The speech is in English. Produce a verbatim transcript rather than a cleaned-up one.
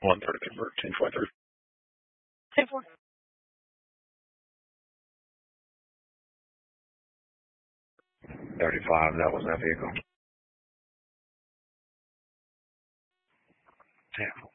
one thirty-three for ten twenty-three. ten four. thirty-five, that was that vehicle. Damn.